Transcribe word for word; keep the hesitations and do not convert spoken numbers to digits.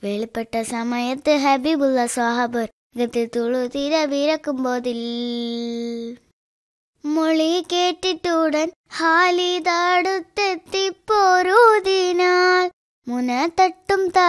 വെളിപ്പെട്ട സമയത്ത് ഹബീബുള്ള സ്വഹാബർ ഗത്തിത്തുളു തിര വിരക്കുമ്പോതിൽ മൊഴി കേട്ടിട്ടുടൻ ഹാലിദടുത്തെത്തിപ്പോരൂതിനാൽ മുന തട്ടും